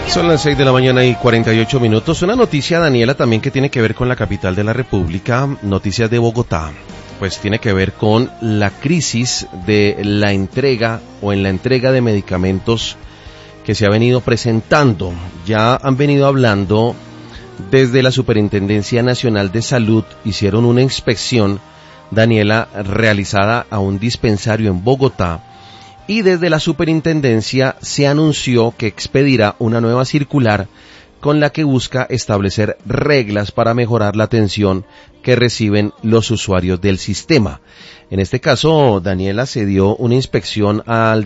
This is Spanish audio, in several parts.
Son las 6 de la mañana y 48 minutos. Una noticia, Daniela, también que tiene que ver con la capital de la República, noticias de Bogotá. Pues tiene que ver con la crisis de la entrega o en la entrega de medicamentos que se ha venido presentando. Ya han venido hablando desde la Superintendencia Nacional de Salud, hicieron una inspección, Daniela, realizada a un dispensario en Bogotá. Y desde la superintendencia se anunció que expedirá una nueva circular con la que busca establecer reglas para mejorar la atención que reciben los usuarios del sistema. En este caso, Daniela, se dio una inspección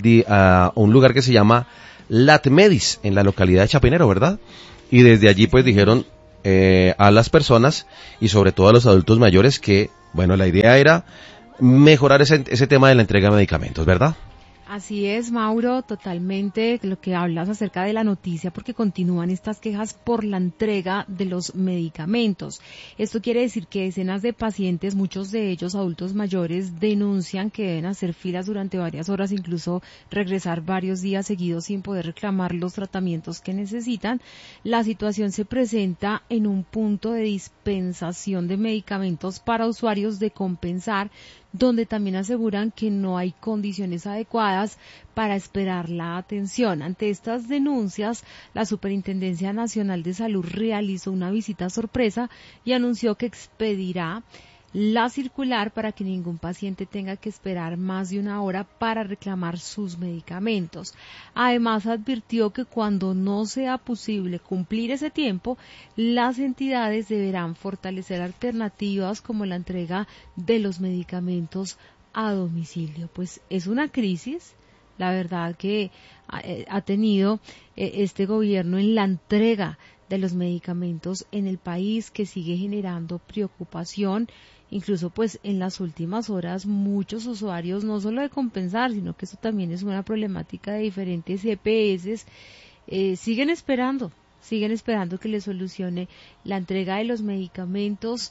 a un lugar que se llama Latmedis, en la localidad de Chapinero, ¿verdad? Y desde allí pues dijeron a las personas y sobre todo a los adultos mayores que, bueno, la idea era mejorar ese tema de la entrega de medicamentos, ¿verdad? Así es, Mauro, totalmente lo que hablas acerca de la noticia, porque continúan estas quejas por la entrega de los medicamentos. Esto quiere decir que decenas de pacientes, muchos de ellos adultos mayores, denuncian que deben hacer filas durante varias horas, incluso regresar varios días seguidos sin poder reclamar los tratamientos que necesitan. La situación se presenta en un punto de dispensación de medicamentos para usuarios de Compensar, donde también aseguran que no hay condiciones adecuadas para esperar la atención. Ante estas denuncias, la Superintendencia Nacional de Salud realizó una visita sorpresa y anunció que expedirá la circular para que ningún paciente tenga que esperar más de una hora para reclamar sus medicamentos. Además, advirtió que cuando no sea posible cumplir ese tiempo, las entidades deberán fortalecer alternativas como la entrega de los medicamentos a domicilio. Pues es una crisis, la verdad, que ha tenido este gobierno en la entrega de los medicamentos en el país, que sigue generando preocupación. Incluso pues en las últimas horas muchos usuarios, no solo de Compensar, sino que eso también es una problemática de diferentes EPS, siguen esperando que les solucione la entrega de los medicamentos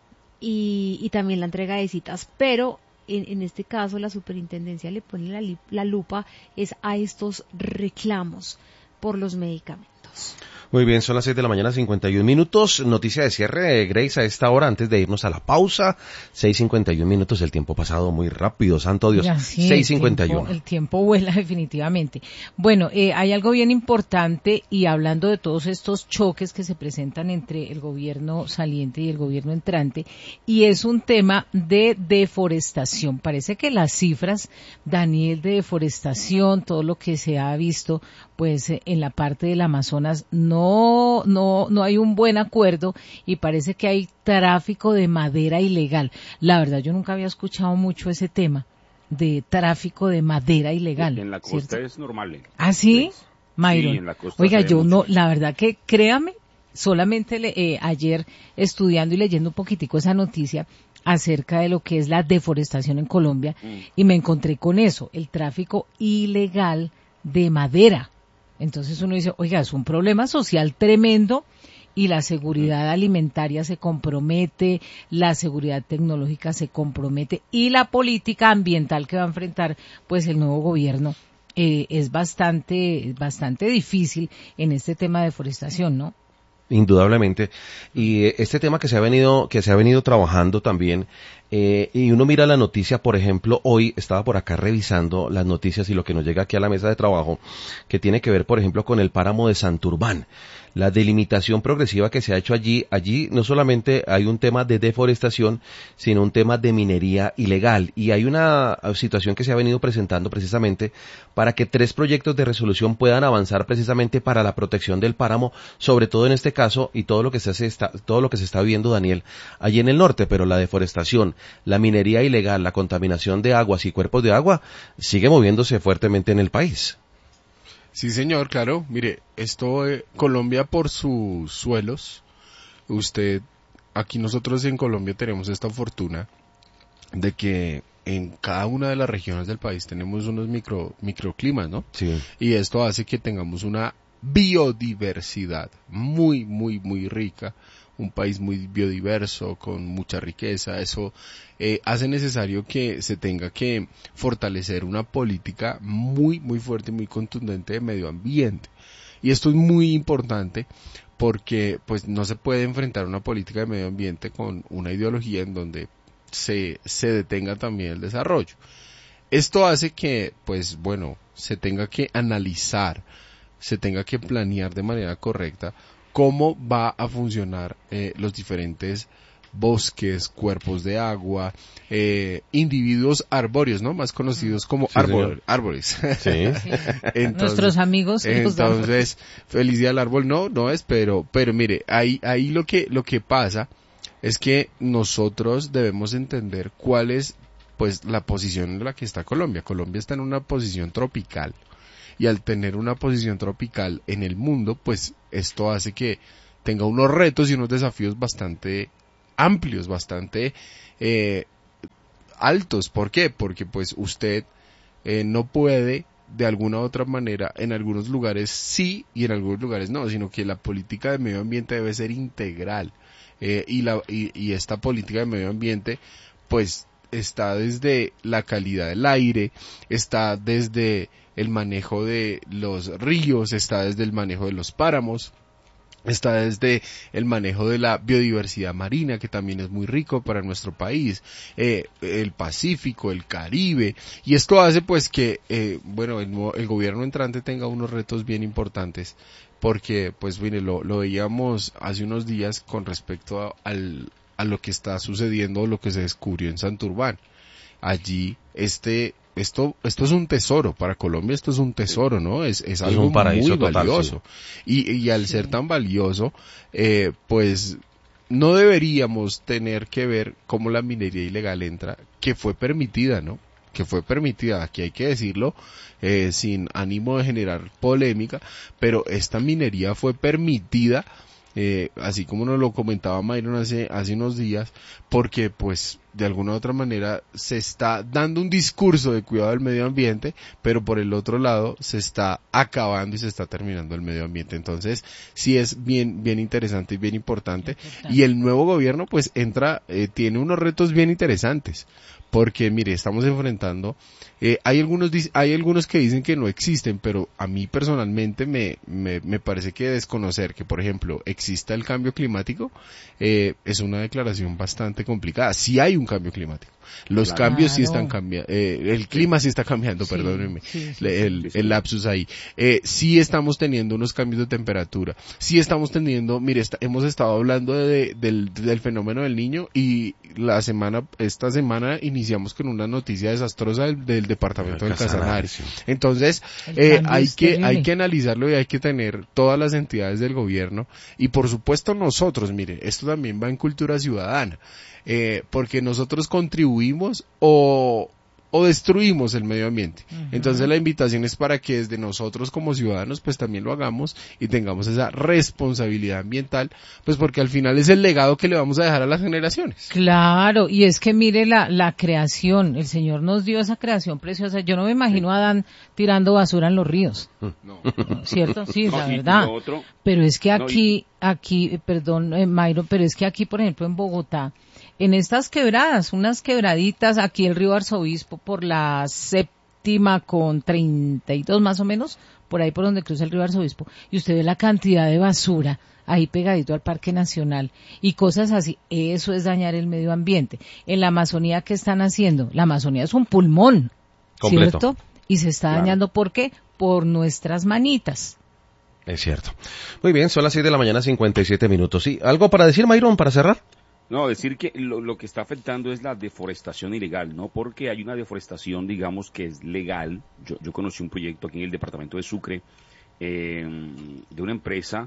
y también la entrega de citas, pero en este caso la superintendencia le pone la lupa es a estos reclamos por los medicamentos. Muy bien, son las 6 de la mañana, 51 minutos. Noticia de cierre, Grace, a esta hora, antes de irnos a la pausa. 6:51 minutos, el tiempo pasado muy rápido, santo Dios. 6:51. El tiempo vuela definitivamente. Bueno, hay algo bien importante, y hablando de todos estos choques que se presentan entre el gobierno saliente y el gobierno entrante, y es un tema de deforestación. Parece que las cifras, Daniel, de deforestación, todo lo que se ha visto, pues en la parte del Amazonas, no hay un buen acuerdo, y parece que hay tráfico de madera ilegal. La verdad, yo nunca había escuchado mucho ese tema de tráfico de madera ilegal. En la costa, ¿cierto? Es normal. ¿Ah, sí? Myron. Sí, en la costa. Oiga, yo no, la verdad que créame, solamente ayer estudiando y leyendo un poquitico esa noticia acerca de lo que es la deforestación en Colombia, y me encontré con eso, el tráfico ilegal de madera. Entonces uno dice, oiga, es un problema social tremendo, y la seguridad alimentaria se compromete, la seguridad tecnológica se compromete, y la política ambiental que va a enfrentar pues el nuevo gobierno es bastante difícil en este tema de deforestación, ¿no? Indudablemente. Y este tema que se ha venido trabajando también, y uno mira la noticia, por ejemplo, hoy estaba por acá revisando las noticias y lo que nos llega aquí a la mesa de trabajo, que tiene que ver, por ejemplo, con el páramo de Santurbán. La delimitación progresiva que se ha hecho allí no solamente hay un tema de deforestación, sino un tema de minería ilegal. Y hay una situación que se ha venido presentando precisamente para que 3 proyectos de resolución puedan avanzar precisamente para la protección del páramo, sobre todo en este caso, y todo lo que se está viviendo, Daniel, allí en el norte. Pero la deforestación, la minería ilegal, la contaminación de aguas y cuerpos de agua sigue moviéndose fuertemente en el país. Sí, señor, claro. Mire, esto, Colombia por sus suelos, aquí nosotros en Colombia tenemos esta fortuna de que en cada una de las regiones del país tenemos unos microclimas, ¿no? Sí. Y esto hace que tengamos una biodiversidad muy, muy, muy rica, un país muy biodiverso, con mucha riqueza. Eso hace necesario que se tenga que fortalecer una política muy, muy fuerte y muy contundente de medio ambiente. Y esto es muy importante porque pues no se puede enfrentar una política de medio ambiente con una ideología en donde se detenga también el desarrollo. Esto hace que, pues bueno, se tenga que analizar, se tenga que planear de manera correcta cómo va a funcionar los diferentes bosques, cuerpos de agua, individuos arbóreos, ¿no? Más conocidos como Sí, árboles. Sí. Entonces, Nuestros amigos. entonces, feliz día al árbol, no es, pero mire, ahí lo que pasa es que nosotros debemos entender cuál es, pues, la posición en la que está Colombia. Colombia está en una posición tropical. Y al tener una posición tropical en el mundo, pues esto hace que tenga unos retos y unos desafíos bastante amplios, bastante altos. ¿Por qué? Porque pues usted no puede de alguna u otra manera, en algunos lugares sí y en algunos lugares no, sino que la política de medio ambiente debe ser integral. Y esta política de medio ambiente pues está desde la calidad del aire, está desde el manejo de los ríos, está desde el manejo de los páramos, está desde el manejo de la biodiversidad marina, que también es muy rico para nuestro país, el Pacífico, el Caribe, y esto hace pues que, el gobierno entrante tenga unos retos bien importantes, porque pues mire, lo veíamos hace unos días con respecto a lo que está sucediendo, lo que se descubrió en Santurbán. Allí, esto es un tesoro, para Colombia esto es un tesoro, ¿no? Es algo un paraíso muy valioso. total, Y al ser tan valioso, pues no deberíamos tener que ver cómo la minería ilegal entra, que fue permitida, ¿no? Que fue permitida, aquí hay que decirlo, sin ánimo de generar polémica, pero esta minería fue permitida, así como nos lo comentaba Myron hace unos días, porque pues de alguna u otra manera se está dando un discurso de cuidado del medio ambiente, pero por el otro lado se está acabando y se está terminando el medio ambiente. Entonces sí es bien interesante y bien importante. Y el nuevo gobierno pues entra, tiene unos retos bien interesantes, porque mire, estamos enfrentando, hay algunos que dicen que no existen, pero a mí personalmente me parece que desconocer que, por ejemplo, exista el cambio climático, es una declaración bastante complicada. Sí hay un cambio climático. Los cambios sí están cambiando, el clima sí está cambiando, perdónenme, el lapsus ahí. Sí estamos teniendo unos cambios de temperatura. Sí estamos teniendo, mire, hemos estado hablando del fenómeno del Niño, y esta semana iniciamos con una noticia desastrosa del departamento del Casanare. Sí. Entonces, hay que analizarlo, y hay que tener todas las entidades del gobierno, y por supuesto nosotros, mire, esto también va en cultura ciudadana, porque nosotros contribuimos o destruimos el medio ambiente. Entonces la invitación es para que desde nosotros como ciudadanos pues también lo hagamos y tengamos esa responsabilidad ambiental, pues porque al final es el legado que le vamos a dejar a las generaciones. Claro, y es que mire la creación, el Señor nos dio esa creación preciosa. Yo no me imagino a Adán tirando basura en los ríos. No. ¿Cierto? Sí, la verdad. Pero es que aquí, perdón, Mayro, pero es que aquí, por ejemplo, en Bogotá, en estas quebradas, unas quebraditas, aquí el río Arzobispo por la 7ª con 32 más o menos, por ahí por donde cruza el río Arzobispo, y usted ve la cantidad de basura ahí pegadito al Parque Nacional y cosas así. Eso es dañar el medio ambiente. En la Amazonía, ¿qué están haciendo? La Amazonía es un pulmón, completo, ¿cierto? Y se está dañando, ¿por qué? Por nuestras manitas. Es cierto. Muy bien, son las 6 de la mañana, 57 minutos. ¿Sí? ¿Algo para decir, Myron, para cerrar? No, decir que lo que está afectando es la deforestación ilegal, ¿no? Porque hay una deforestación, digamos, que es legal. Yo conocí un proyecto aquí en el departamento de Sucre, de una empresa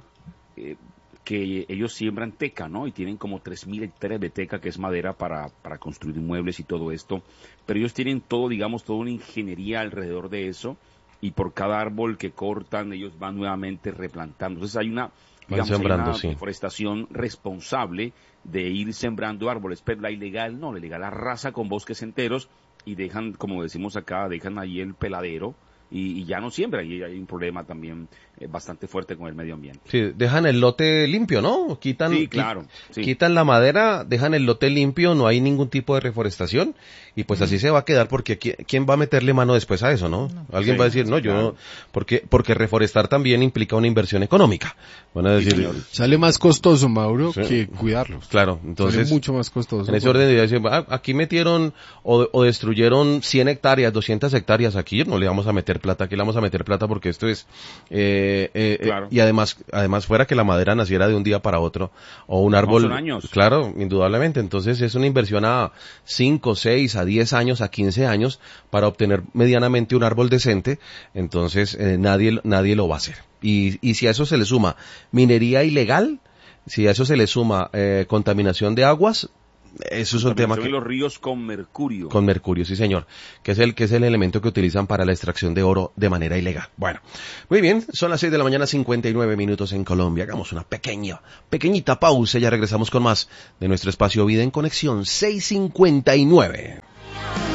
que ellos siembran teca, ¿no? Y tienen como 3.000 hectáreas de teca, que es madera para construir muebles y todo esto. Pero ellos tienen todo, digamos, toda una ingeniería alrededor de eso. Y por cada árbol que cortan, ellos van nuevamente replantando. Entonces hay una deforestación responsable de ir sembrando árboles, pero la ilegal arrasa con bosques enteros y dejan, como decimos acá, dejan ahí el peladero, y ya no siembran, y hay un problema también bastante fuerte con el medio ambiente. Sí, dejan el lote limpio, ¿no? Sí, claro. Sí. Quitan la madera, dejan el lote limpio, no hay ningún tipo de reforestación y pues así se va a quedar porque ¿quién va a meterle mano después a eso, no? Alguien Sí, va a decir, no, sí, yo, claro. porque reforestar también implica una inversión económica. Van a Sí, decir, señor. Sale más costoso, Mauro, Sí. que cuidarlos. claro, entonces, Sale mucho más costoso. en ese orden de ideas, aquí metieron o destruyeron 100 hectáreas, 200 hectáreas, aquí no le vamos a meter plata, aquí le vamos a meter plata porque esto es, Claro. y además fuera que la madera naciera de un día para otro, o un árbol, son años. claro, indudablemente, entonces es una inversión a 5, 6, a 10 años, a 15 años, para obtener medianamente un árbol decente, entonces nadie lo va a hacer. Y si a eso se le suma minería ilegal, si a eso se le suma contaminación de aguas, eso es un tema En los ríos con mercurio. con mercurio, sí señor, que es el elemento que utilizan para la extracción de oro de manera ilegal. Bueno, muy bien, son las 6 de la mañana, 59 minutos en Colombia. Hagamos una pequeñita pausa y ya regresamos con más de nuestro espacio Vida en Conexión 659.